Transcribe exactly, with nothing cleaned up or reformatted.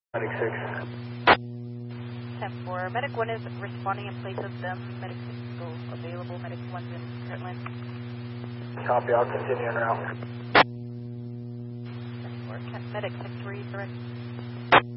Medic six. ten four. Medic one is responding in place of them. Medic six is still available. Medic one's in Kirtland. Copy, I'll continue en route. ten four. Medic six, where are you, correct?